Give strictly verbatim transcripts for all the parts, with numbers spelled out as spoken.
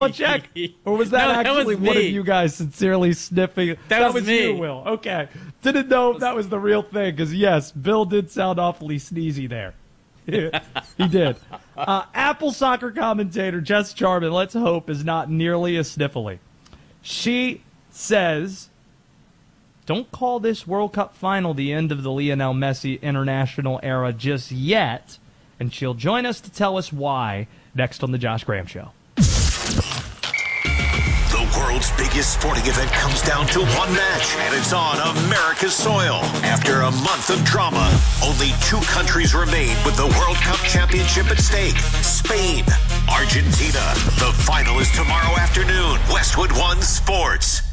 check? Or was that No, that actually was one of me. you guys sincerely sniffing? That was me. you, Will. Okay. Didn't know if that was the real thing, because, yes, Bill did sound awfully sneezy there. He did. Uh, Apple soccer commentator Jess Charman, let's hope, is not nearly as sniffly. She says, don't call this World Cup final the end of the Lionel Messi international era just yet, and she'll join us to tell us why next on The Josh Graham Show. The world's biggest sporting event comes down to one match, and it's on America's soil. After a month of drama, only two countries remain with the World Cup championship at stake. Spain, Argentina. The final is tomorrow afternoon. Westwood One Sports.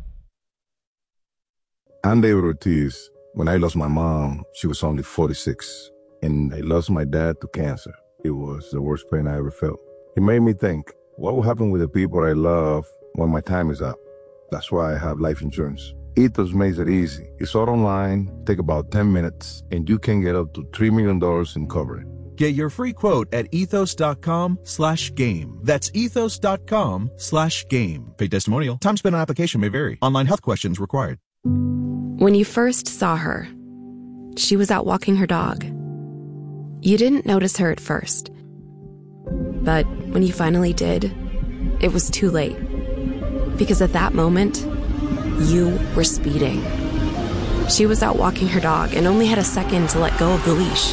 I'm David Ortiz. When I lost my mom, she was only forty-six, and I lost my dad to cancer. It was the worst pain I ever felt. It made me think, what will happen with the people I love when my time is up? That's why I have life insurance. Ethos makes it easy. It's all online, take about ten minutes, and you can get up to three million dollars in coverage. Get your free quote at ethos.com slash game. That's ethos.com slash game. Paid testimonial. Time spent on application may vary. Online health questions required. When you first saw her, she was out walking her dog. You didn't notice her at first. But when you finally did, it was too late. Because at that moment, you were speeding. She was out walking her dog and only had a second to let go of the leash.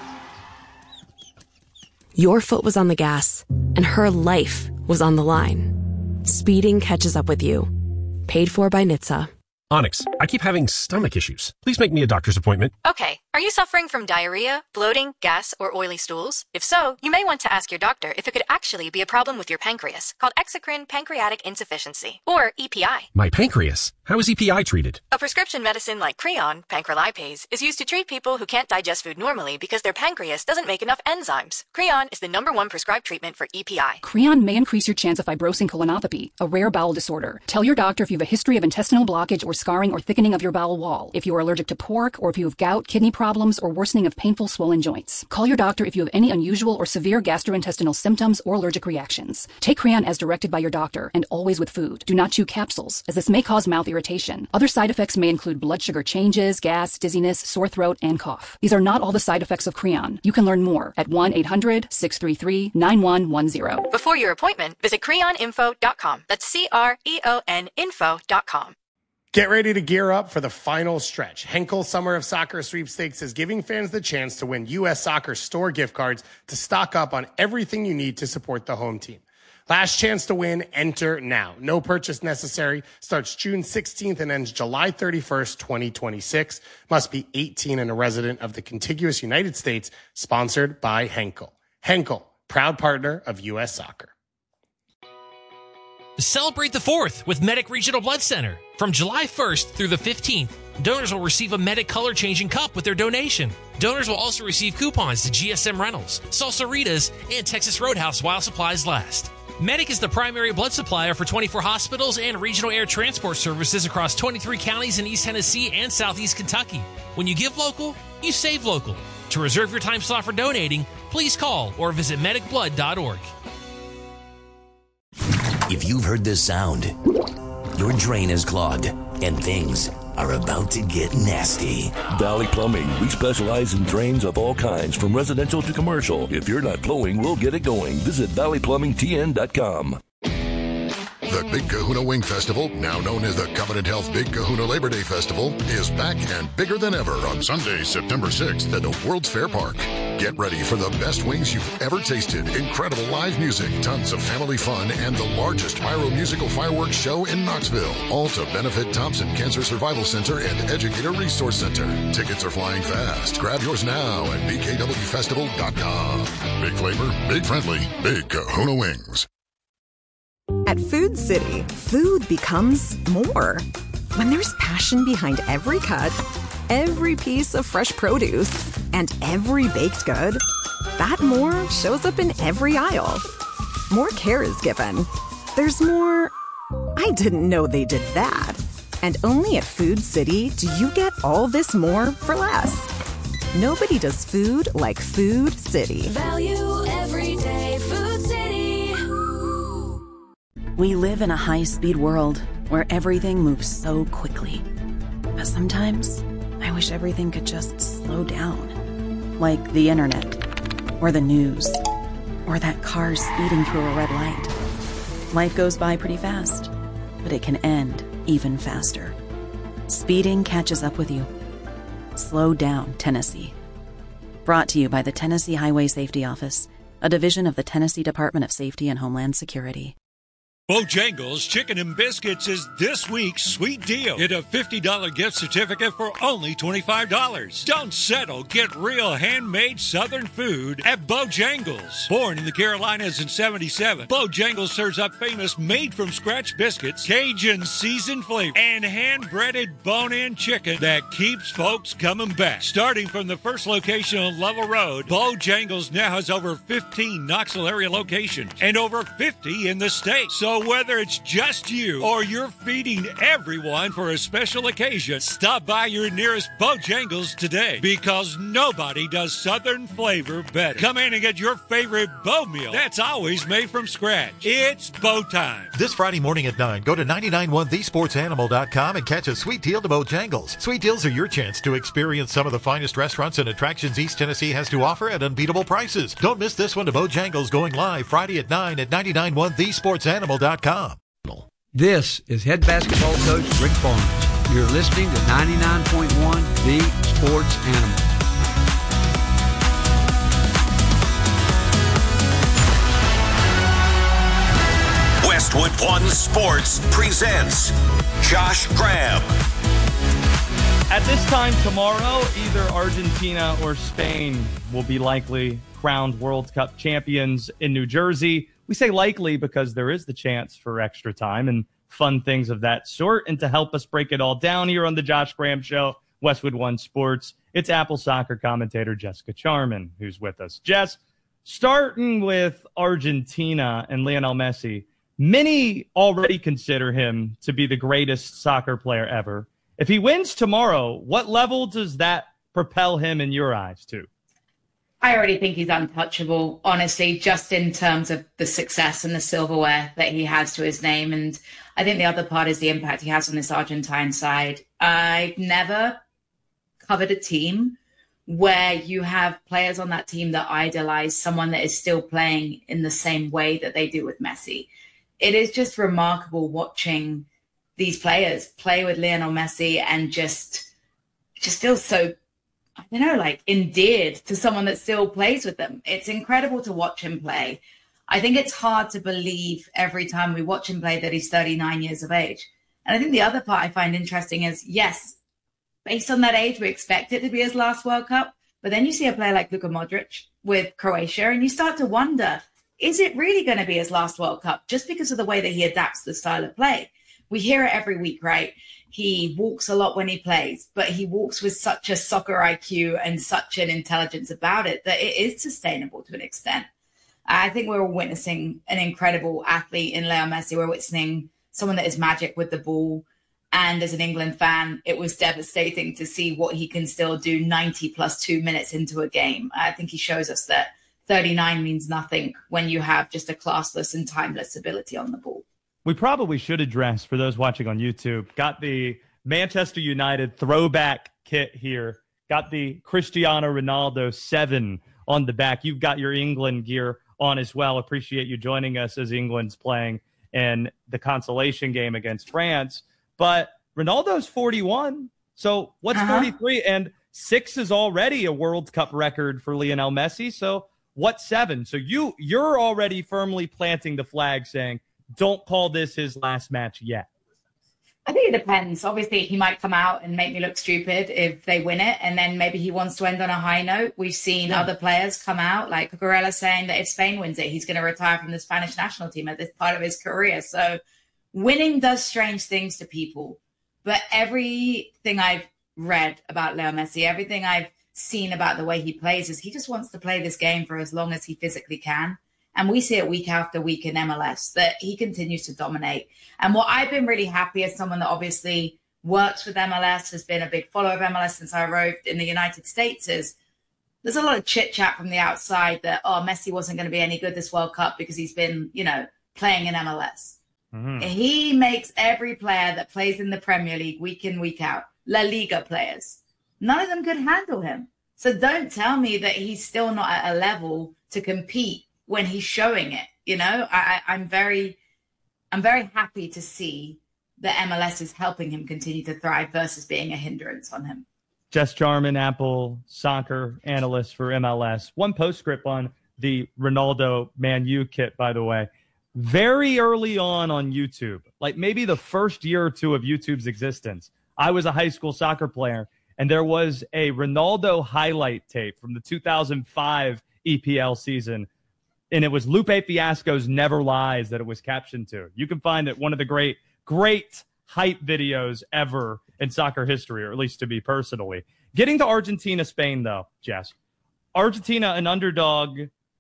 Your foot was on the gas, and her life was on the line. Speeding catches up with you. Paid for by N H T S A. Onyx, I keep having stomach issues. Please make me a doctor's appointment. Okay, are you suffering from diarrhea, bloating, gas, or oily stools? If so, you may want to ask your doctor if it could actually be a problem with your pancreas, called exocrine pancreatic insufficiency, or E P I. My pancreas? How is E P I treated? A prescription medicine like Creon, pancrelipase, is used to treat people who can't digest food normally because their pancreas doesn't make enough enzymes. Creon is the number one prescribed treatment for E P I. Creon may increase your chance of fibrosing colonopathy, a rare bowel disorder. Tell your doctor if you have a history of intestinal blockage or scarring or thickening of your bowel wall, if you are allergic to pork, or if you have gout, kidney problems, or worsening of painful swollen joints. Call your doctor if you have any unusual or severe gastrointestinal symptoms or allergic reactions. Take Creon as directed by your doctor, and always with food. Do not chew capsules, as this may cause mouth irritation. Other side effects may include blood sugar changes, gas, dizziness, sore throat, and cough. These are not all the side effects of Creon. You can learn more at one eight hundred six three three nine one one zero. Before your appointment, visit creon info dot com. That's C R E O N info dot com. Get ready to gear up for the final stretch. Henkel Summer of Soccer Sweepstakes is giving fans the chance to win U S Soccer store gift cards to stock up on everything you need to support the home team. Last chance to win, enter now. No purchase necessary. Starts June sixteenth and ends July thirty-first, twenty twenty-six. Must be eighteen and a resident of the contiguous United States. Sponsored by Henkel. Henkel, proud partner of U S Soccer. Celebrate the fourth with Medic Regional Blood Center. From July first through the fifteenth, donors will receive a Medic color-changing cup with their donation. Donors will also receive coupons to G S M Rentals, Salsaritas, and Texas Roadhouse while supplies last. Medic is the primary blood supplier for twenty-four hospitals and regional air transport services across twenty-three counties in East Tennessee and Southeast Kentucky. When you give local, you save local. To reserve your time slot for donating, please call or visit medic blood dot org. If you've heard this sound, your drain is clogged and things are about to get nasty. Valley Plumbing. We specialize in drains of all kinds, from residential to commercial. If you're not flowing, we'll get it going. Visit valley plumbing t n dot com. The Big Kahuna Wing Festival, now known as the Covenant Health Big Kahuna Labor Day Festival, is back and bigger than ever on Sunday, September sixth at the World's Fair Park. Get ready for the best wings you've ever tasted, incredible live music, tons of family fun, and the largest pyro-musical fireworks show in Knoxville. All to benefit Thompson Cancer Survival Center and Educator Resource Center. Tickets are flying fast. Grab yours now at b k w festival dot com. Big flavor, big friendly, Big Kahuna Wings. At Food City, food becomes more. When there's passion behind every cut, every piece of fresh produce, and every baked good, that more shows up in every aisle. More care is given. There's more, I didn't know they did that. And only at Food City do you get all this more for less. Nobody does food like Food City. Value every day. Food City. We live in a high-speed world where everything moves so quickly. But sometimes, I wish everything could just slow down. Like the internet, or the news, or that car speeding through a red light. Life goes by pretty fast, but it can end even faster. Speeding catches up with you. Slow down, Tennessee. Brought to you by the Tennessee Highway Safety Office, a division of the Tennessee Department of Safety and Homeland Security. Bojangles Chicken and Biscuits is this week's sweet deal. Get a fifty dollars gift certificate for only twenty-five dollars. Don't settle. Get real handmade Southern food at Bojangles. Born in the Carolinas in seventy-seven, Bojangles serves up famous made-from-scratch biscuits, Cajun seasoned flavor, and hand-breaded bone-in chicken that keeps folks coming back. Starting from the first location on Lovell Road, Bojangles now has over fifteen Knoxville area locations and over fifty in the state. So whether it's just you or you're feeding everyone for a special occasion, stop by your nearest Bojangles today, because nobody does Southern flavor better. Come in and get your favorite Bo meal that's always made from scratch. It's Bo time. This Friday morning at nine, go to nine nine one the sports animal dot com and catch a sweet deal to Bojangles. Sweet deals are your chance to experience some of the finest restaurants and attractions East Tennessee has to offer at unbeatable prices. Don't miss this one to Bojangles, going live Friday at nine at nine nine one the sports animal dot com. This is head basketball coach Rick Barnes. You're listening to ninety-nine point one The Sports Animal. Westwood One Sports presents Josh Graham. At this time tomorrow, either Argentina or Spain will be likely crowned World Cup champions in New Jersey. We say likely because there is the chance for extra time and fun things of that sort. And to help us break it all down here on the Josh Graham Show, Westwood One Sports, it's Apple soccer commentator Jessica Charman who's with us. Jess, starting with Argentina and Lionel Messi, many already consider him to be the greatest soccer player ever. If he wins tomorrow, what level does that propel him in your eyes to? I already think he's untouchable, honestly, just in terms of the success and the silverware that he has to his name. And I think the other part is the impact he has on this Argentine side. I've never covered a team where you have players on that team that idolize someone that is still playing in the same way that they do with Messi. It is just remarkable watching these players play with Lionel Messi and just, just feel so, I don't know, like endeared to someone that still plays with them. It's incredible to watch him play. I think it's hard to believe every time we watch him play that he's thirty-nine years of age. And I think the other part I find interesting is, yes, based on that age, we expect it to be his last World Cup. But then you see a player like Luka Modric with Croatia, and you start to wonder, is it really going to be his last World Cup just because of the way that he adapts the style of play? We hear it every week, right? He walks a lot when he plays, but he walks with such a soccer I Q and such an intelligence about it that it is sustainable to an extent. I think we're all witnessing an incredible athlete in Leo Messi. We're witnessing someone that is magic with the ball. And as an England fan, it was devastating to see what he can still do ninety plus two minutes into a game. I think he shows us that thirty-nine means nothing when you have just a classless and timeless ability on the ball. We probably should address, for those watching on YouTube, got the Manchester United throwback kit here. Got the Cristiano Ronaldo seven on the back. You've got your England gear on as well. Appreciate you joining us as England's playing in the consolation game against France. But Ronaldo's forty-one. So what's uh-huh. forty-three? And six is already a World Cup record for Lionel Messi. So what's seven? So you, you're already firmly planting the flag saying, don't call this his last match yet. I think it depends. Obviously, he might come out and make me look stupid if they win it, and then maybe he wants to end on a high note. We've seen yeah. other players come out, like Cucurella, saying that if Spain wins it, he's going to retire from the Spanish national team at this part of his career. So winning does strange things to people. But everything I've read about Leo Messi, everything I've seen about the way he plays is he just wants to play this game for as long as he physically can. And we see it week after week in M L S that he continues to dominate. And what I've been really happy as someone that obviously works with M L S, has been a big follower of M L S since I arrived in the United States, is there's a lot of chit chat from the outside that, oh, Messi wasn't going to be any good this World Cup because he's been, you know, playing in M L S. Mm-hmm. He makes every player that plays in the Premier League week in, week out, La Liga players, none of them could handle him. So don't tell me that he's still not at a level to compete when he's showing it. You know, I, I'm very, I'm very happy to see that M L S is helping him continue to thrive versus being a hindrance on him. Jess Jarman, Apple soccer analyst for M L S. One postscript on the Ronaldo Man U kit, by the way. Very early on on YouTube, like maybe the first year or two of YouTube's existence, I was a high school soccer player, and there was a Ronaldo highlight tape from the two thousand five E P L season, and it was Lupe Fiasco's Never Lies that it was captioned to. You can find it one of the great, great hype videos ever in soccer history, or at least to me personally. Getting to Argentina, Spain, though, Jess. Argentina, an underdog,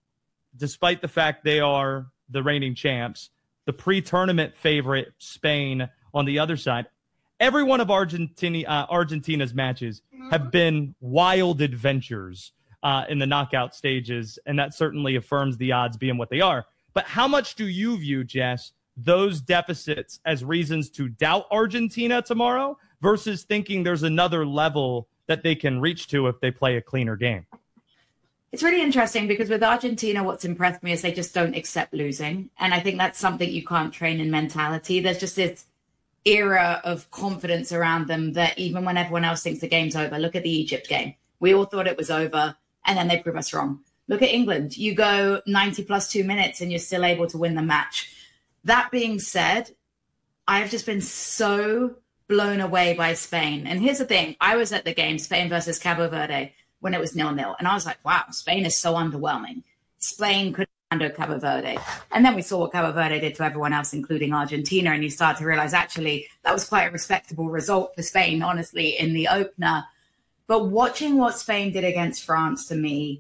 despite the fact they are the reigning champs, the pre-tournament favorite, Spain, on the other side. Every one of Argentina, uh, Argentina's matches have been wild adventures uh, in the knockout stages, and that certainly affirms the odds being what they are. But how much do you view, Jess, those deficits as reasons to doubt Argentina tomorrow versus thinking there's another level that they can reach to if they play a cleaner game? It's really interesting because with Argentina, what's impressed me is they just don't accept losing. And I think that's something you can't train in mentality. There's just this era of confidence around them that even when everyone else thinks the game's over, look at the Egypt game. We all thought it was over, and then they prove us wrong. Look at England. You go ninety plus two minutes and you're still able to win the match. That being said, I've just been so blown away by Spain. And here's the thing. I was at the game, Spain versus Cabo Verde, when it was nil-nil. And I was like, wow, Spain is so underwhelming. Spain could handle Cabo Verde. And then we saw what Cabo Verde did to everyone else, including Argentina. And you start to realize, actually, that was quite a respectable result for Spain, honestly, in the opener. But watching what Spain did against France, to me,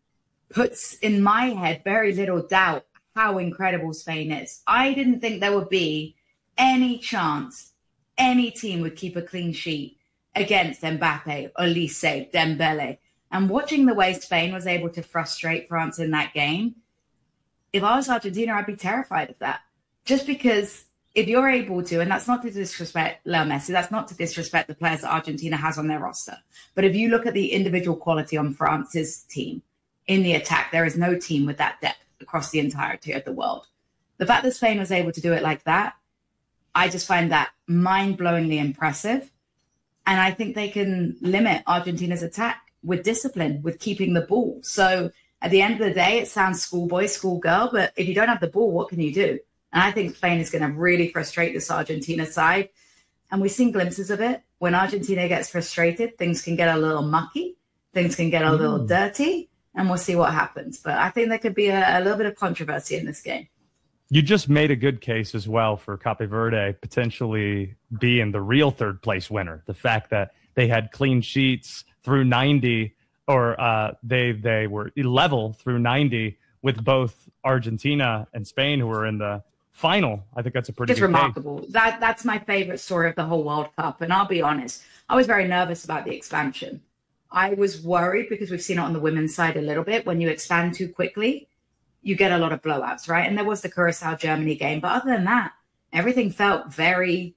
puts in my head very little doubt how incredible Spain is. I didn't think there would be any chance any team would keep a clean sheet against Mbappe, Olise, Dembele. And watching the way Spain was able to frustrate France in that game, if I was Argentina, I'd be terrified of that. Just because if you're able to, and that's not to disrespect Leo Messi, that's not to disrespect the players that Argentina has on their roster. But if you look at the individual quality on France's team in the attack, there is no team with that depth across the entirety of the world. The fact that Spain was able to do it like that, I just find that mind-blowingly impressive. And I think they can limit Argentina's attack with discipline, with keeping the ball. So at the end of the day, it sounds schoolboy, schoolgirl, but if you don't have the ball, what can you do? And I think Spain is going to really frustrate this Argentina side. And we've seen glimpses of it. When Argentina gets frustrated, things can get a little mucky, things can get a little mm. dirty, and we'll see what happens. But I think there could be a, a little bit of controversy in this game. You just made a good case as well for Cape Verde potentially being the real third place winner. The fact that they had clean sheets through ninety, or uh, they they were level through ninety with both Argentina and Spain, who were in the final. I think that's a pretty it's good remarkable. case. That That's my favorite story of the whole World Cup. And I'll be honest, I was very nervous about the expansion. I was worried because we've seen it on the women's side a little bit. When you expand too quickly, you get a lot of blowouts, right? And there was the Curacao-Germany game. But other than that, everything felt very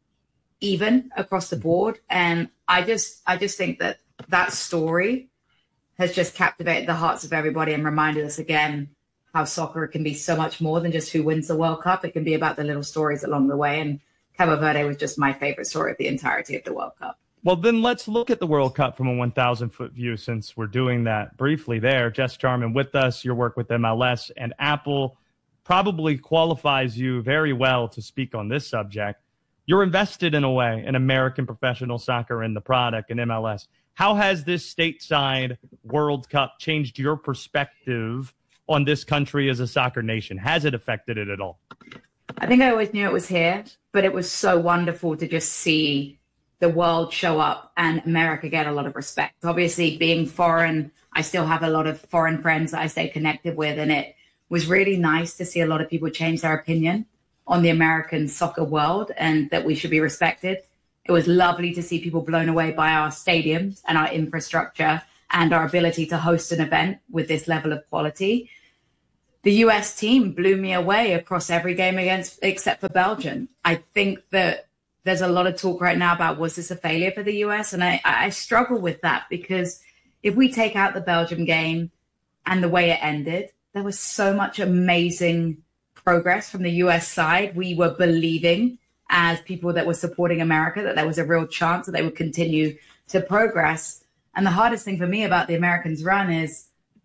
even across the board. And I just I just think that that story has just captivated the hearts of everybody and reminded us again how soccer can be so much more than just who wins the World Cup. It can be about the little stories along the way. And Cabo Verde was just my favorite story of the entirety of the World Cup. Well, then let's look at the World Cup from a one thousand foot view, since we're doing that briefly there. Jess Jarman with us, your work with M L S and Apple probably qualifies you very well to speak on this subject. You're invested in a way in American professional soccer and the product in M L S. How has this stateside World Cup changed your perspective on this country as a soccer nation? Has it affected it at all? I think I always knew it was here, but it was so wonderful to just see the world show up and America get a lot of respect. Obviously, being foreign, I still have a lot of foreign friends that I stay connected with, and it was really nice to see a lot of people change their opinion on the American soccer world and that we should be respected. It was lovely to see people blown away by our stadiums and our infrastructure and our ability to host an event with this level of quality. the U S team blew me away across every game against except for Belgium. I think that there's a lot of talk right now about, was this a failure for the U S? And I, I struggle with that, because if we take out the Belgium game and the way it ended, there was so much amazing progress from the U S side. We were believing, as people that were supporting America, that there was a real chance that they would continue to progress. And the hardest thing for me about the Americans' run is,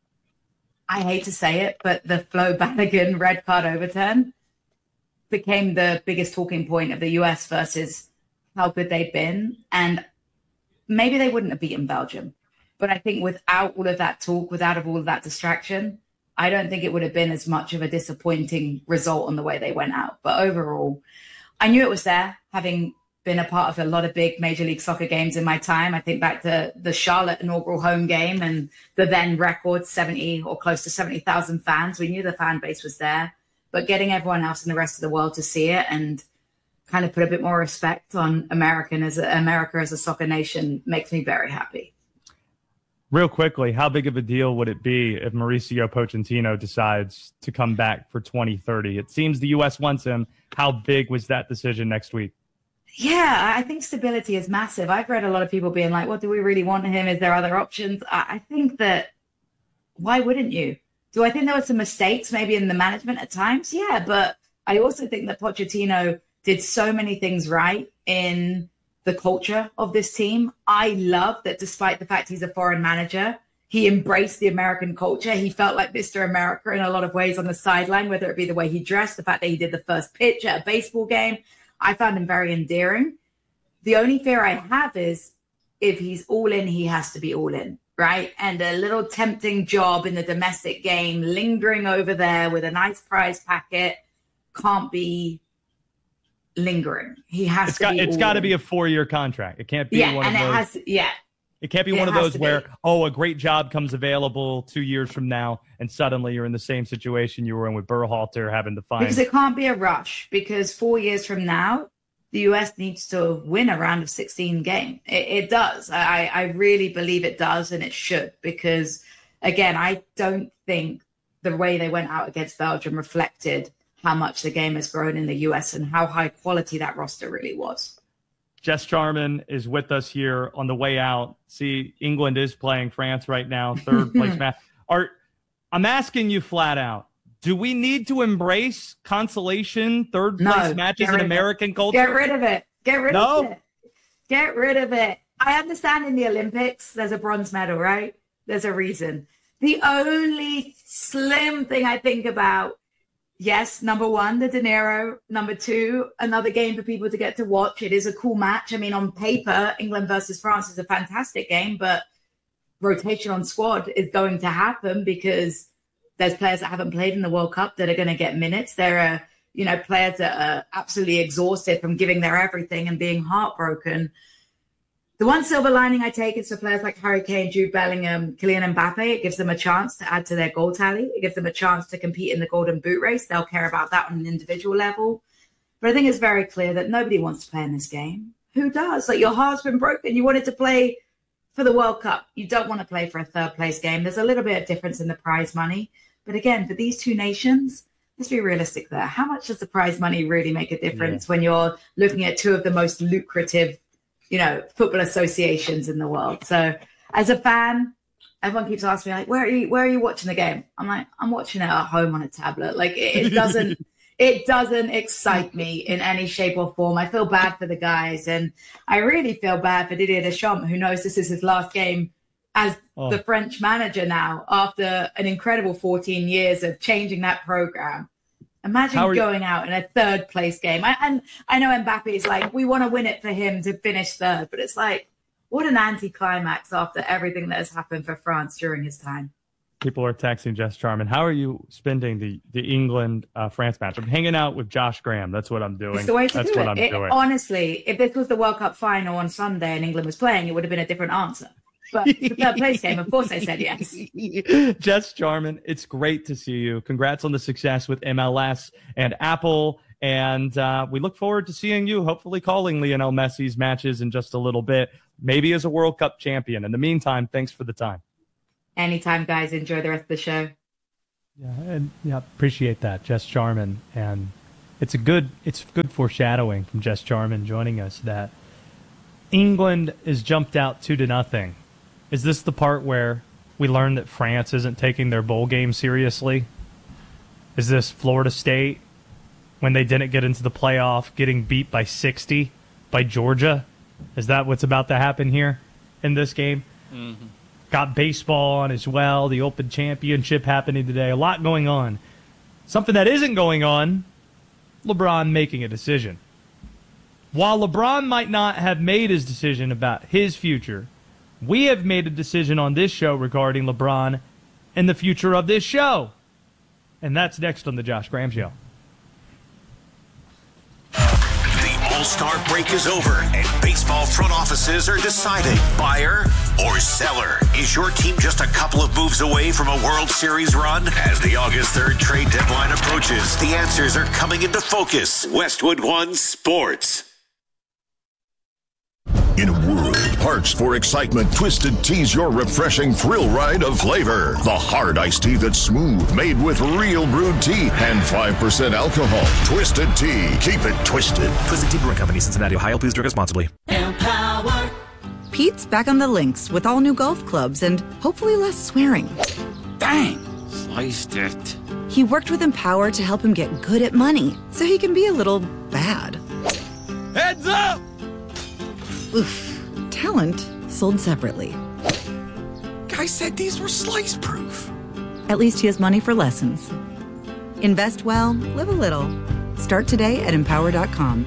I hate to say it, but the Flo Balogun red card overturn became the biggest talking point of the U S versus how good they've been. And maybe they wouldn't have beaten Belgium. But I think without all of that talk, without all of that distraction, I don't think it would have been as much of a disappointing result on the way they went out. But overall, I knew it was there, having been a part of a lot of big Major League Soccer games in my time. I think back to the Charlotte inaugural home game and the then record seventy or close to seventy thousand fans. We knew the fan base was there, but getting everyone else in the rest of the world to see it and kind of put a bit more respect on American as a, America as a soccer nation makes me very happy. Real quickly, how big of a deal would it be if Mauricio Pochettino decides to come back for twenty thirty? It seems the U S wants him. How big was that decision next week? Yeah, I think stability is massive. I've read a lot of people being like, well, do we really want him? Is there other options? I think that, why wouldn't you? Do I think there were some mistakes maybe in the management at times? Yeah, but I also think that Pochettino did so many things right in the culture of this team. I love that despite the fact he's a foreign manager, he embraced the American culture. He felt like Mister America in a lot of ways on the sideline, whether it be the way he dressed, the fact that he did the first pitch at a baseball game. I found him very endearing. The only fear I have is if he's all in, he has to be all in, right? And a little tempting job in the domestic game, lingering over there with a nice prize packet, can't be lingering. He has it's to got, be It's got to be a four-year contract. It can't be yeah, one and of those. it has to, yeah. It can't be It one of has those to where, be. oh, a great job comes available two years from now, and suddenly you're in the same situation you were in with Berhalter, having to find. Because it can't be a rush, because four years from now, the U S needs to win a round of sixteen game. It, it does. I, I really believe it does, and it should, because, again, I don't think the way they went out against Belgium reflected how much the game has grown in the U S and how high quality that roster really was. Jess Charman is with us here on the way out. See, England is playing France right now, third place match. Are, I'm asking you flat out, do we need to embrace consolation third place No, matches get in rid of it. American culture? Get rid of it. Get rid No? of it. Get rid of it. I understand in the Olympics, there's a bronze medal, right? There's a reason. The only slim thing I think about, yes, number one, the De Niro. Number two, another game for people to get to watch. It is a cool match. I mean, on paper, England versus France is a fantastic game, but rotation on squad is going to happen because there's players that haven't played in the World Cup that are going to get minutes. There are, you know, players that are absolutely exhausted from giving their everything and being heartbroken. The one silver lining I take is for players like Harry Kane, Jude Bellingham, Kylian Mbappe. It gives them a chance to add to their goal tally. It gives them a chance to compete in the Golden Boot race. They'll care about that on an individual level. But I think it's very clear that nobody wants to play in this game. Who does? Like, your heart's been broken. You wanted to play for the World Cup. You don't want to play for a third place game. There's a little bit of difference in the prize money. But again, for these two nations, let's be realistic there. How much does the prize money really make a difference yeah. when you're looking at two of the most lucrative, you know, football associations in the world? So as a fan, everyone keeps asking me, like, where are you, where are you watching the game? I'm like, I'm watching it at home on a tablet. Like, it, it doesn't, it doesn't excite me in any shape or form. I feel bad for the guys. And I really feel bad for Didier Deschamps, who knows this is his last game as oh. the French manager now, after an incredible fourteen years of changing that program. Imagine going you- out in a third place game. I, and I know Mbappe is like, we want to win it for him to finish third, but it's like, what an anticlimax after everything that has happened for France during his time. People are texting Jess Charman. How are you spending the, the England uh, France match? I'm hanging out with Josh Graham. That's what I'm doing. It's the way to That's do what it. I'm it, doing. Honestly, if this was the World Cup final on Sunday and England was playing, it would have been a different answer. But the third place game, of course I said yes. Jess Charman, it's great to see you. Congrats on the success with M L S and Apple. And uh, we look forward to seeing you, hopefully calling Lionel Messi's matches in just a little bit, maybe as a World Cup champion. In the meantime, thanks for the time. Anytime, guys. Enjoy the rest of the show. Yeah, and yeah, appreciate that, Jess Jarman, and it's a good it's good foreshadowing from Jess Jarman joining us that England is jumped out two to nothing. Is this the part where we learn that France isn't taking their bowl game seriously? Is this Florida State when they didn't get into the playoff, getting beat by sixty by Georgia? Is that what's about to happen here in this game? Mm-hmm. Got baseball on as well, the Open Championship happening today. A lot going on. Something that isn't going on, LeBron making a decision. While LeBron might not have made his decision about his future, we have made a decision on this show regarding LeBron and the future of this show. And that's next on the Josh Graham Show. All-Star break is over, and baseball front offices are deciding buyer or seller. Is your team just a couple of moves away from a World Series run? As the August third trade deadline approaches, the answers are coming into focus. Westwood One Sports. In a world parched for excitement, Twisted Tea's your refreshing thrill ride of flavor. The hard iced tea that's smooth, made with real brewed tea and five percent alcohol. Twisted Tea. Keep it twisted. Twisted Tea Brewing Company, Cincinnati, Ohio. Please drink responsibly. Empower. Pete's back on the links with all new golf clubs and hopefully less swearing. Dang, sliced it. He worked with Empower to help him get good at money so he can be a little bad. Heads up! Oof. Talent sold separately. Guy said these were slice proof. At least he has money for lessons. Invest well, live a little. Start today at empower dot com.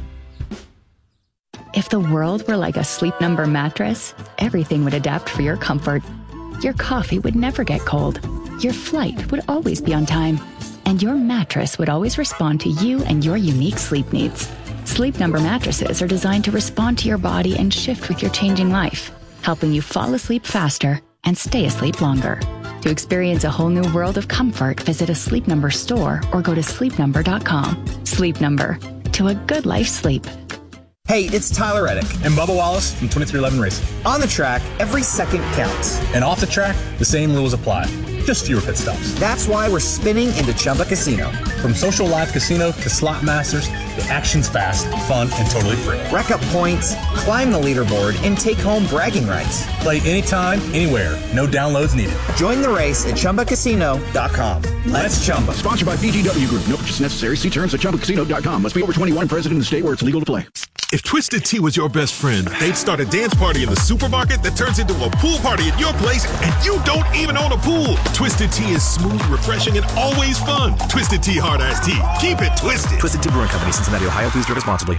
If the world were like a Sleep Number mattress, everything would adapt for your comfort. Your coffee would never get cold. Your flight would always be on time. And your mattress would always respond to you and your unique sleep needs. Sleep Number mattresses are designed to respond to your body and shift with your changing life, helping you fall asleep faster and stay asleep longer. To experience a whole new world of comfort, visit a Sleep Number store or go to sleep number dot com. Sleep Number. To a good life sleep. Hey, it's Tyler Reddick and Bubba Wallace from twenty-three eleven Racing. On the track, every second counts. And off the track, the same rules apply. Just fewer pit stops. That's why we're spinning into Chumba Casino. From social live casino to slot masters, the action's fast, fun, and totally free. Rack up points, climb the leaderboard, and take home bragging rights. Play anytime, anywhere. No downloads needed. Join the race at chumba casino dot com. Let's Chumba. Sponsored by B G W Group. No purchase necessary. See terms at chumba casino dot com. Must be over twenty-one, present in the state where it's legal to play. If Twisted Tea was your best friend, they'd start a dance party in the supermarket that turns into a pool party at your place, and you don't even own a pool. Twisted Tea is smooth, refreshing, and always fun. Twisted Tea Hard Iced Tea. Keep it twisted. Twisted Tea Brewing Company, Cincinnati, Ohio. Please drink responsibly.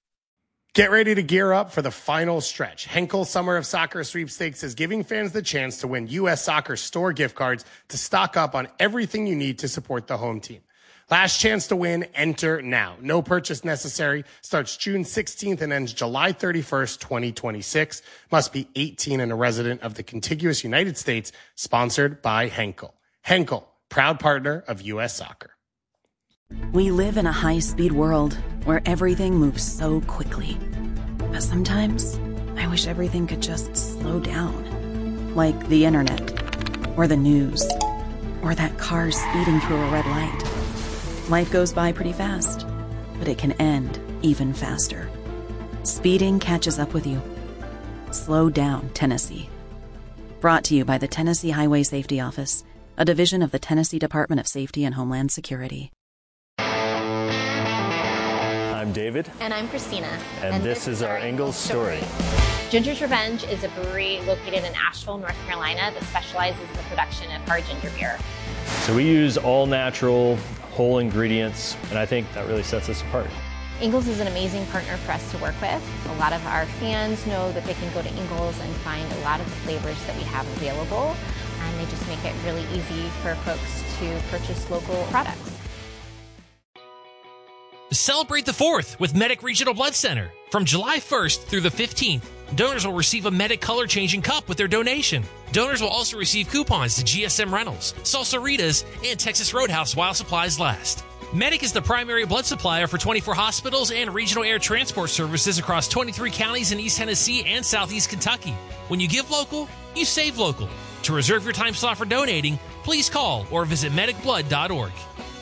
Get ready to gear up for the final stretch. Henkel Summer of Soccer Sweepstakes is giving fans the chance to win U S Soccer store gift cards to stock up on everything you need to support the home team. Last chance to win, enter now. No purchase necessary. Starts June sixteenth and ends July thirty-first, twenty twenty-six. Must be eighteen and a resident of the contiguous United States. Sponsored by Henkel. Henkel, proud partner of U S Soccer. We live in a high-speed world where everything moves so quickly. But sometimes, I wish everything could just slow down. Like the internet, or the news, or that car speeding through a red light. Life goes by pretty fast, but it can end even faster. Speeding catches up with you. Slow down, Tennessee. Brought to you by the Tennessee Highway Safety Office, a division of the Tennessee Department of Safety and Homeland Security. I'm David. And I'm Christina. And, and this, this is our Ingles story. story. Ginger's Revenge is a brewery located in Asheville, North Carolina that specializes in the production of hard ginger beer. So we use all natural, whole ingredients, and I think that really sets us apart. Ingles is an amazing partner for us to work with. A lot of our fans know that they can go to Ingles and find a lot of the flavors that we have available, and they just make it really easy for folks to purchase local products. Celebrate the fourth with Medic Regional Blood Center. From July first through the fifteenth, donors will receive a Medic color-changing cup with their donation. Donors will also receive coupons to G S M Rentals, Salsaritas, and Texas Roadhouse while supplies last. Medic is the primary blood supplier for twenty-four hospitals and regional air transport services across twenty-three counties in East Tennessee and Southeast Kentucky. When you give local, you save local. To reserve your time slot for donating, Please call or visit medic blood dot org.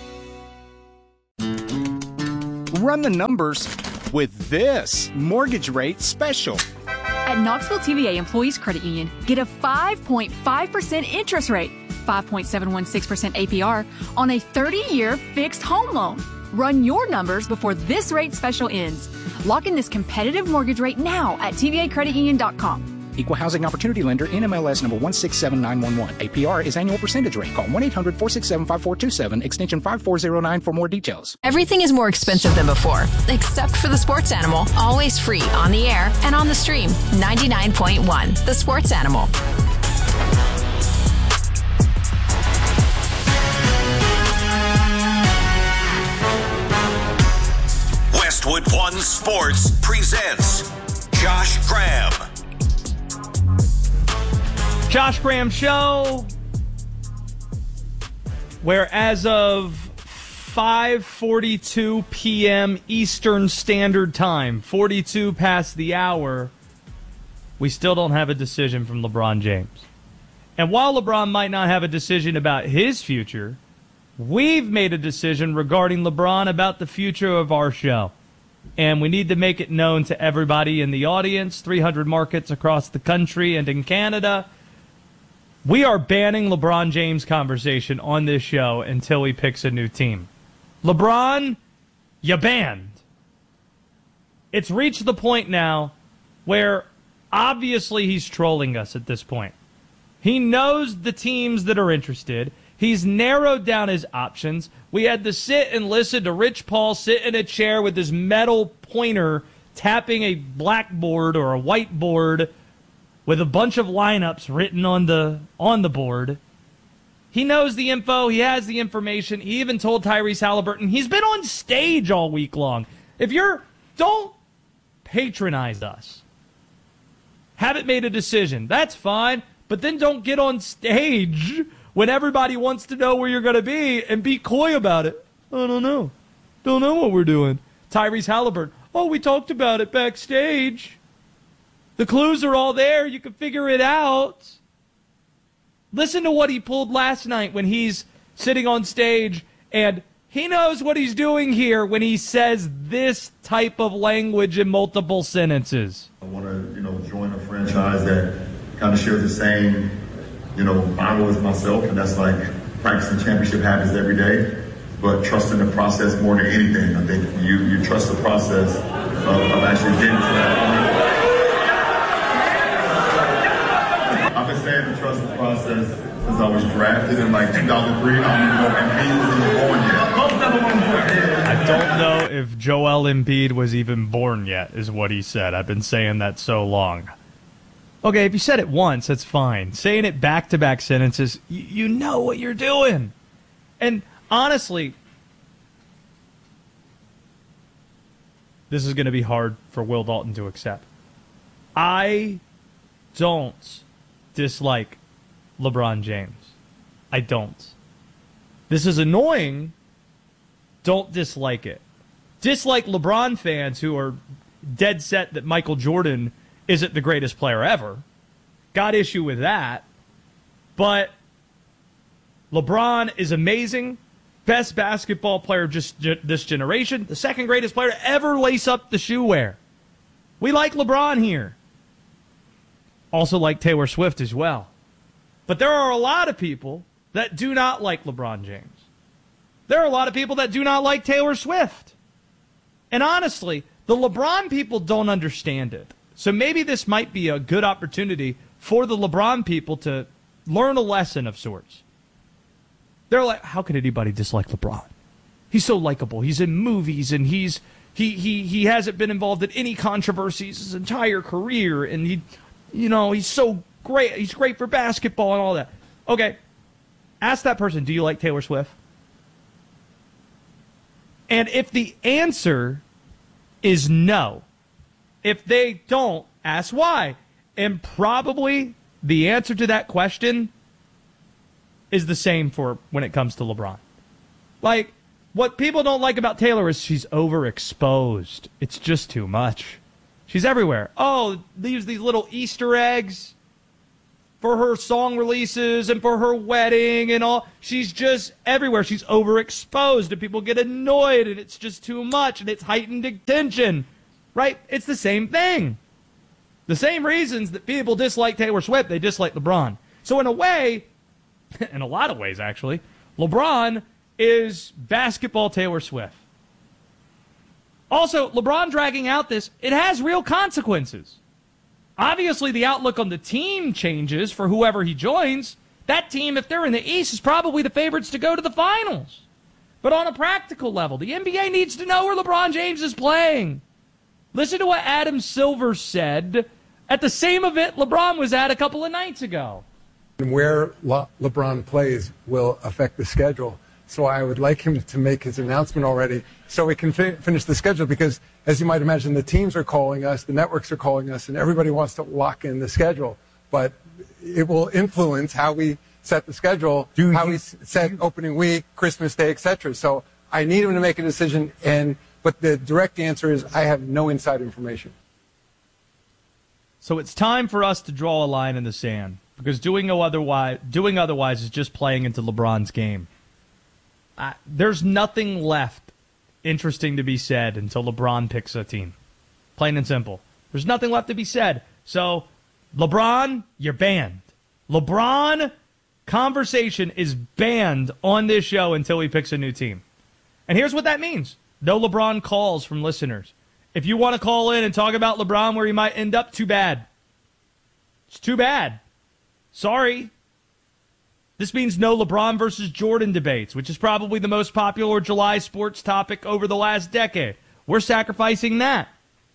Run the numbers with this mortgage rate special. At Knoxville T V A Employees Credit Union, get a five point five percent interest rate, five point seven one six percent A P R on a thirty-year fixed home loan. Run your numbers before this rate special ends. Lock in this competitive mortgage rate now at T V A credit union dot com. Equal Housing Opportunity Lender, N M L S number one six seven nine one one. A P R is annual percentage rate. Call one eight hundred four six seven five four two seven, extension five four zero nine for more details. Everything is more expensive than before, except for the Sports Animal. Always free on the air and on the stream. ninety-nine point one, The Sports Animal. Westwood One Sports presents Josh Graham. Josh Graham Show, where as of five forty-two p.m. Eastern Standard Time, forty-two past the hour, we still don't have a decision from LeBron James. And while LeBron might not have a decision about his future, we've made a decision regarding LeBron about the future of our show. And we need to make it known to everybody in the audience, three hundred markets across the country and in Canada. We are banning LeBron James conversation on this show until he picks a new team. LeBron, you banned. It's reached the point now where obviously he's trolling us at this point. He knows the teams that are interested. He's narrowed down his options. We had to sit and listen to Rich Paul sit in a chair with his metal pointer tapping a blackboard or a whiteboard with a bunch of lineups written on the on the board. He knows the info. He has the information. He even told Tyrese Halliburton. He's been on stage all week long. If you're, don't patronize us. Haven't made a decision. That's fine. But then don't get on stage when everybody wants to know where you're going to be and be coy about it. I don't know. Don't know what we're doing. Tyrese Halliburton. Oh, we talked about it backstage. The clues are all there. You can figure it out. Listen to what he pulled last night when he's sitting on stage, and he knows what he's doing here when he says this type of language in multiple sentences. I want to, you know, join a franchise that kind of shares the same, you know, Bible as myself, and that's like practicing championship habits every day, but trusting the process more than anything. I think you, you trust the process of, of actually getting to that point. I've been saying to trust the process since I was drafted in like two thousand three. I don't even know if Embiid was even born yet. I don't know if Joel Embiid was even born yet, is what he said. I've been saying that so long. Okay, if you said it once, that's fine. Saying it back-to-back sentences, you, you know what you're doing. And honestly, this is going to be hard for Will Dalton to accept. I don't dislike LeBron James. I don't. This is annoying. Don't dislike it. Dislike LeBron fans who are dead set that Michael Jordan isn't the greatest player ever. Got issue with that. But LeBron is amazing. Best basketball player of just this generation. The second greatest player to ever lace up the shoe wear. We like LeBron here. Also like Taylor Swift as well. But there are a lot of people that do not like LeBron James. There are a lot of people that do not like Taylor Swift. And honestly, the LeBron people don't understand it. So maybe this might be a good opportunity for the LeBron people to learn a lesson of sorts. They're like, how could anybody dislike LeBron? He's so likable. He's in movies, and he's he he he hasn't been involved in any controversies his entire career, and he, you know, he's so great. He's great for basketball and all that. Okay, ask that person, do you like Taylor Swift? And if the answer is no, if they don't, ask why. And probably the answer to that question is the same for when it comes to LeBron. Like, what people don't like about Taylor is she's overexposed. It's just too much. She's everywhere. Oh, leaves these little Easter eggs. for her song releases and for her wedding and all. She's just everywhere. She's overexposed and people get annoyed and it's just too much and it's heightened attention, right? It's the same thing. The same reasons that people dislike Taylor Swift, they dislike LeBron. So in a way, in a lot of ways actually, LeBron is basketball Taylor Swift. Also, LeBron dragging out this, it has real consequences. Obviously, the outlook on the team changes for whoever he joins. That team, if they're in the East, is probably the favorites to go to the finals. But on a practical level, the N B A needs to know where LeBron James is playing. Listen to what Adam Silver said at the same event LeBron was at a couple of nights ago. Where Le- LeBron plays will affect the schedule. So I would like him to make his announcement already so we can fi- finish the schedule because, as you might imagine, the teams are calling us, the networks are calling us, and everybody wants to lock in the schedule. But it will influence how we set the schedule, Do how you, we set you, opening week, Christmas Day, et cetera. So I need him to make a decision, and but the direct answer is I have no inside information. So it's time for us to draw a line in the sand because doing otherwise, doing otherwise is just playing into LeBron's game. Uh, there's nothing left interesting to be said until LeBron picks a team. Plain and simple. There's nothing left to be said. So, LeBron, you're banned. LeBron conversation is banned on this show until he picks a new team. And here's what that means. No LeBron calls from listeners. If you want to call in and talk about LeBron where he might end up, too bad. It's too bad. Sorry. This means no LeBron versus Jordan debates, which is probably the most popular July sports topic over the last decade. We're sacrificing that.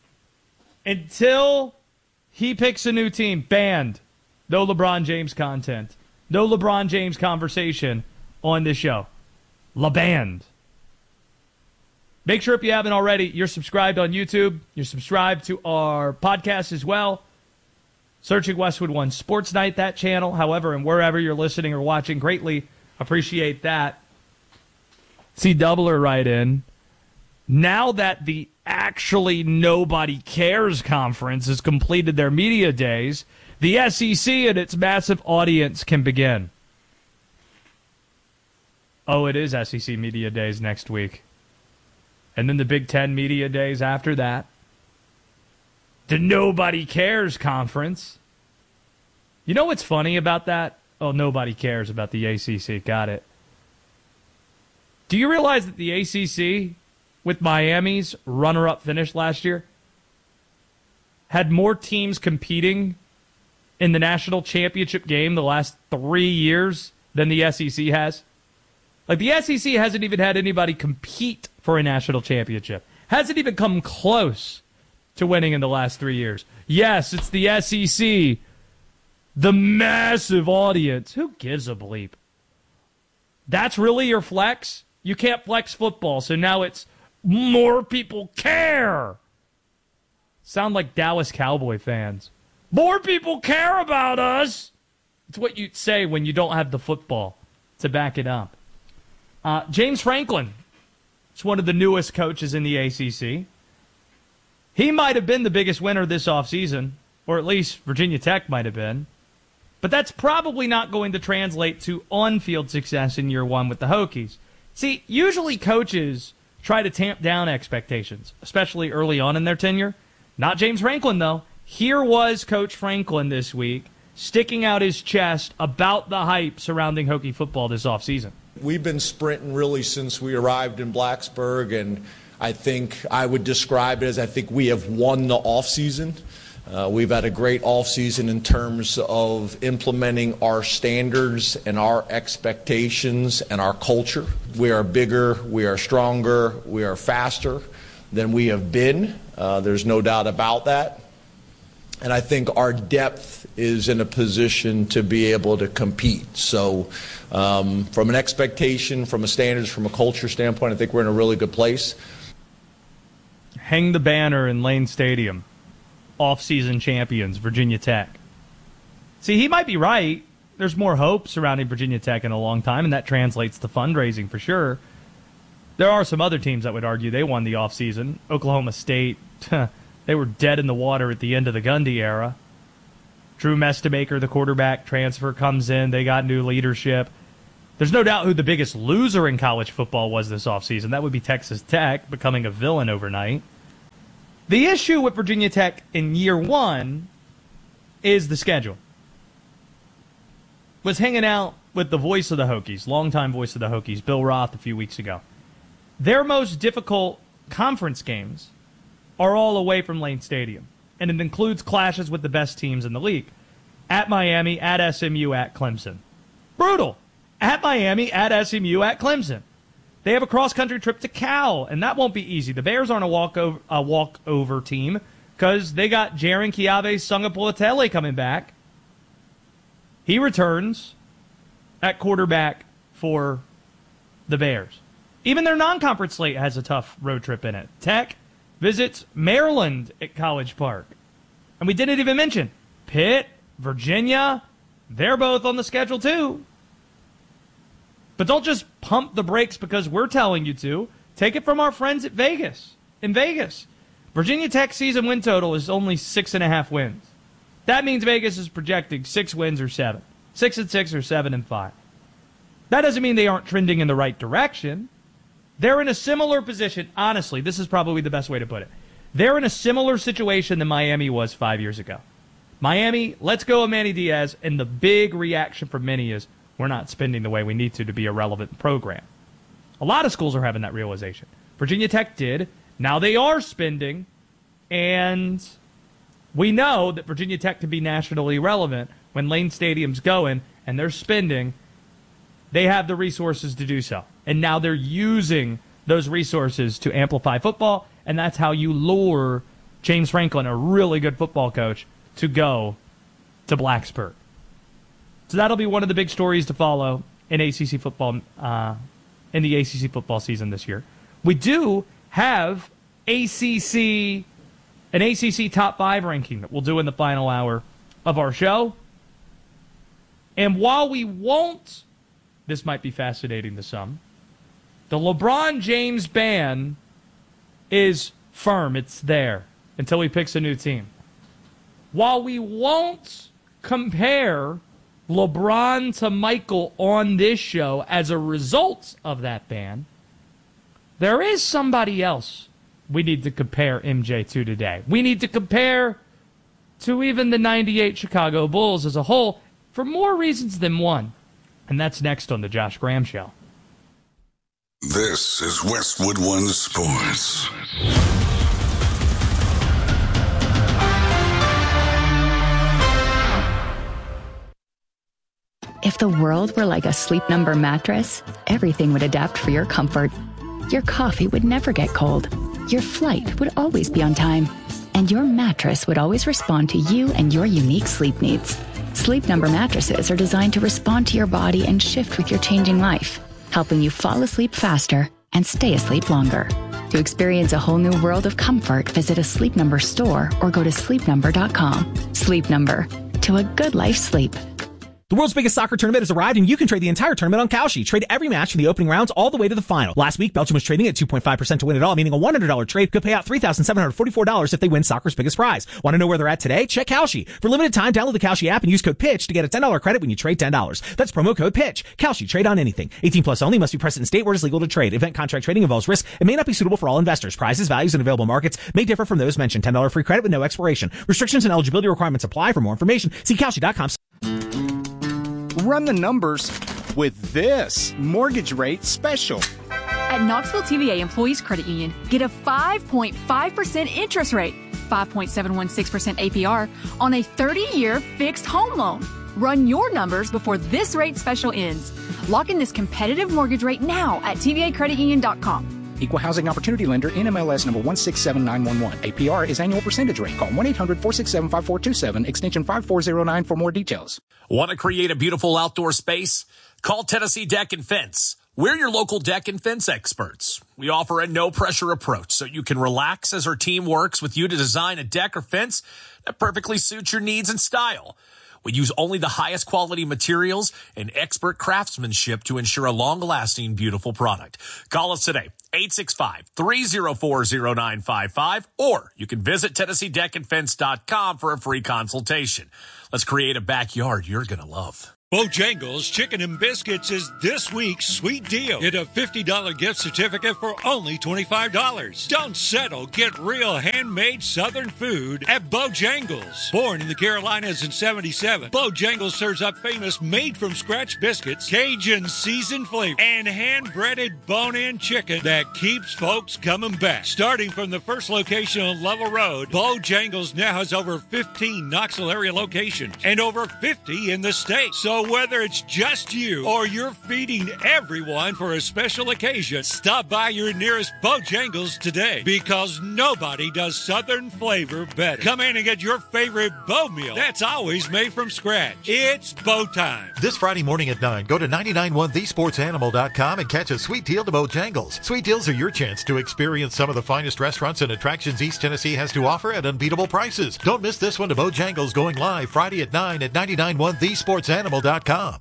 Until he picks a new team, banned. No LeBron James content. No LeBron James conversation on this show. LeBanned. Make sure if you haven't already, you're subscribed on YouTube. You're subscribed to our podcast as well. Searching Westwood One Sports Night, that channel. However, and wherever you're listening or watching, greatly appreciate that. See Doubler right in. Now that the Actually Nobody Cares conference has completed their media days, the S E C and its massive audience can begin. Oh, it is S E C Media Days next week. And then the Big Ten Media Days after that. The Nobody Cares Conference. You know what's funny about that? Oh, nobody cares about the A C C. Got it. Do you realize that the A C C, with Miami's runner-up finish last year, had more teams competing in the national championship game the last three years than the S E C has? Like, the S E C hasn't even had anybody compete for a national championship. Hasn't even come close to winning in the last three years. Yes, it's the S E C. The massive audience. Who gives a bleep? That's really your flex? You can't flex football, so now it's more people care. Sound like Dallas Cowboy fans. More people care about us. It's what you'd say when you don't have the football to back it up. Uh, James Franklin is one of the newest coaches in the A C C. He might have been the biggest winner this offseason, or at least Virginia Tech might have been. But that's probably not going to translate to on-field success in year one with the Hokies. See, usually coaches try to tamp down expectations, especially early on in their tenure. Not James Franklin, though. Here was Coach Franklin this week, sticking out his chest about the hype surrounding Hokie football this offseason. We've been sprinting really since we arrived in Blacksburg, and I think I would describe it as I think we have won the offseason. Uh, we've had a great offseason in terms of implementing our standards and our expectations and our culture. We are bigger, we are stronger, we are faster than we have been. Uh, there's no doubt about that. And I think our depth is in a position to be able to compete. So um, from an expectation, from a standards, from a culture standpoint, I think we're in a really good place. Hang the banner in Lane Stadium. Off-season champions, Virginia Tech. See, he might be right. There's more hope surrounding Virginia Tech in a long time, and that translates to fundraising for sure. There are some other teams that would argue they won the offseason. Oklahoma State, they were dead in the water at the end of the Gundy era. Drew Mestemaker, the quarterback transfer, comes in. They got new leadership. There's no doubt who the biggest loser in college football was this offseason. That would be Texas Tech, becoming a villain overnight. The issue with Virginia Tech in year one is the schedule. Was hanging out with the voice of the Hokies, longtime voice of the Hokies, Bill Roth, a few weeks ago. Their most difficult conference games are all away from Lane Stadium, and it includes clashes with the best teams in the league. At Miami, at S M U, at Clemson. Brutal. At Miami, at S M U, at Clemson. They have a cross-country trip to Cal, and that won't be easy. The Bears aren't a walk-over, a walk-over team because they got Jaron Kiave-Sungapolotele coming back. He returns at quarterback for the Bears. Even their non-conference slate has a tough road trip in it. Tech visits Maryland at College Park. And we didn't even mention Pitt, Virginia. They're both on the schedule too. But don't just pump the brakes because we're telling you to. Take it from our friends at Vegas. In Vegas, Virginia Tech season win total is only six and a half wins. That means Vegas is projecting six wins or seven. Six and six or seven and five. That doesn't mean they aren't trending in the right direction. They're in a similar position. Honestly, this is probably the best way to put it. They're in a similar situation than Miami was five years ago. Miami, let's go Manny Diaz, and the big reaction from many is, we're not spending the way we need to to be a relevant program. A lot of schools are having that realization. Virginia Tech did. Now they are spending, and we know that Virginia Tech can be nationally relevant when Lane Stadium's going and they're spending. They have the resources to do so. And now they're using those resources to amplify football, and that's how you lure James Franklin, a really good football coach, to go to Blacksburg. So that'll be one of the big stories to follow in A C C football, uh, in the A C C football season this year. We do have A C C, an A C C top five ranking that we'll do in the final hour of our show. And while we won't, this might be fascinating to some, the LeBron James ban is firm. It's there until he picks a new team. While we won't compare LeBron to Michael on this show as a result of that ban, there is somebody else we need to compare M J to today. We need to compare to even the ninety-eight Chicago Bulls as a whole for more reasons than one. And that's next on the Josh Graham Show. This is Westwood One Sports. If the world were like a Sleep Number mattress, everything would adapt for your comfort. Your coffee would never get cold. Your flight would always be on time. And your mattress would always respond to you and your unique sleep needs. Sleep Number mattresses are designed to respond to your body and shift with your changing life, helping you fall asleep faster and stay asleep longer. To experience a whole new world of comfort, visit a Sleep Number store or go to sleep number dot com. Sleep Number. To a good life sleep. The world's biggest soccer tournament has arrived, and you can trade the entire tournament on Kalshi. Trade every match from the opening rounds all the way to the final. Last week, Belgium was trading at two point five percent to win it all, meaning a one hundred dollars trade could pay out three thousand seven hundred forty-four dollars if they win soccer's biggest prize. Want to know where they're at today? Check Kalshi. For limited time, download the Kalshi app and use code PITCH to get a ten dollars credit when you trade ten dollars. That's promo code PITCH. Kalshi. Trade on anything. eighteen plus only. Must be present in state where it is legal to trade. Event contract trading involves risk and may not be suitable for all investors. Prices, values, and available markets may differ from those mentioned. ten dollars free credit with no expiration. Restrictions and eligibility requirements apply. For more information, see Kalshi dot com. Run the numbers with this mortgage rate special. At Knoxville T V A Employees Credit Union, get a five point five percent interest rate, five point seven one six percent A P R on a thirty-year fixed home loan. Run your numbers before this rate special ends. Lock in this competitive mortgage rate now at T V A credit union dot com. Equal Housing Opportunity Lender, N M L S number one six seven nine one one. A P R is annual percentage rate. Call one eight hundred four six seven five four two seven, extension five four zero nine for more details. Want to create a beautiful outdoor space? Call Tennessee Deck and Fence. We're your local deck and fence experts. We offer a no-pressure approach so you can relax as our team works with you to design a deck or fence that perfectly suits your needs and style. We use only the highest quality materials and expert craftsmanship to ensure a long-lasting, beautiful product. Call us today, eight six five, three oh four, oh nine five five, or you can visit Tennessee Deck and Fence dot com for a free consultation. Let's create a backyard you're going to love. Bojangles Chicken and Biscuits is this week's sweet deal. Get a fifty dollars gift certificate for only twenty-five dollars. Don't settle. Get real handmade Southern food at Bojangles. Born in the Carolinas in seventy-seven, Bojangles serves up famous made-from-scratch biscuits, Cajun seasoned flavor, and hand-breaded bone-in chicken that keeps folks coming back. Starting from the first location on Lovell Road, Bojangles now has over fifteen Knoxville area locations and over fifty in the state. So whether it's just you or you're feeding everyone for a special occasion, stop by your nearest Bojangles today, because nobody does Southern flavor better. Come in and get your favorite Bo meal that's always made from scratch. It's Bo time. This Friday morning at nine, go to nine nine one the sports animal dot com and catch a sweet deal to Bojangles. Sweet deals are your chance to experience some of the finest restaurants and attractions East Tennessee has to offer at unbeatable prices. Don't miss this one to Bojangles, going live Friday at nine at nine nine one the sports animal dot com.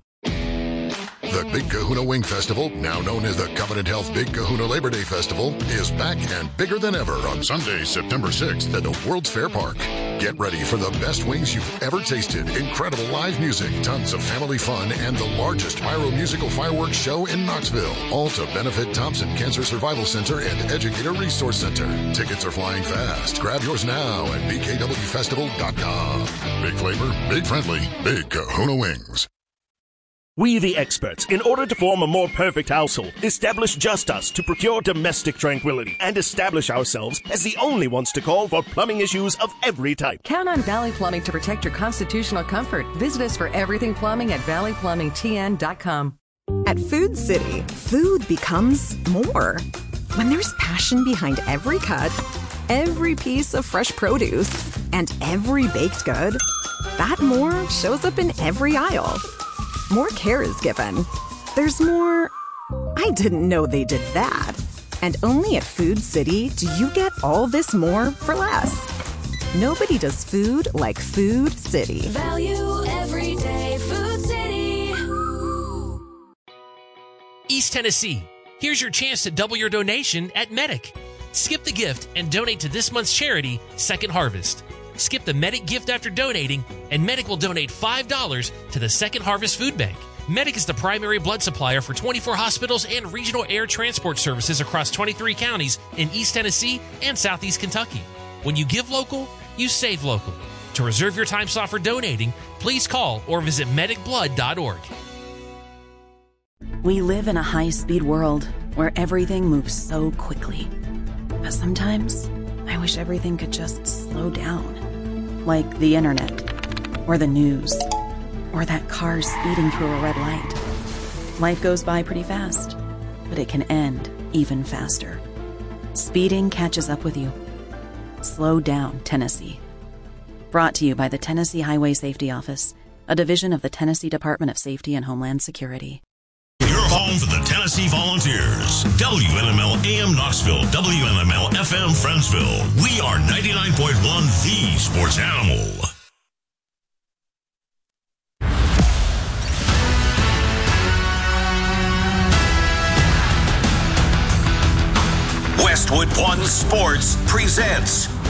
The Big Kahuna Wing Festival, now known as the Covenant Health Big Kahuna Labor Day Festival, is back and bigger than ever on Sunday, September sixth at the World's Fair Park. Get ready for the best wings you've ever tasted, incredible live music, tons of family fun, and the largest pyro musical fireworks show in Knoxville. All to benefit Thompson Cancer Survival Center and Educator Resource Center. Tickets are flying fast. Grab yours now at b k w festival dot com. Big flavor, big friendly, Big Kahuna Wings. We the experts, in order to form a more perfect household, establish Just Us to procure domestic tranquility and establish ourselves as the only ones to call for plumbing issues of every type. Count on Valley Plumbing to protect your constitutional comfort. Visit us for everything plumbing at valley plumbing t n dot com. At Food City, food becomes more. When there's passion behind every cut, every piece of fresh produce, and every baked good, that more shows up in every aisle. More care is given. There's more, I didn't know they did that. And only at Food City do you get all this more for less. Nobody does food like Food City. Value every day, Food City. East Tennessee, here's your chance to double your donation at Medic. Skip the gift and donate to this month's charity, Second Harvest. Skip the Medic gift after donating, and Medic will donate five dollars to the Second Harvest Food Bank. Medic is the primary blood supplier for twenty-four hospitals and regional air transport services across twenty-three counties in East Tennessee and Southeast Kentucky. When you give local, you save local. To reserve your time slot for donating, please call or visit medic blood dot org. We live in a high-speed world where everything moves so quickly. But sometimes, I wish everything could just slow down. Like the internet, or the news, or that car speeding through a red light. Life goes by pretty fast, but it can end even faster. Speeding catches up with you. Slow down, Tennessee. Brought to you by the Tennessee Highway Safety Office, a division of the Tennessee Department of Safety and Homeland Security. Your home for the Tennessee Volunteers. W N M L A M Knoxville, W N M L F M Friendsville. We are ninety-nine point one The Sports Animal. Westwood One Sports presents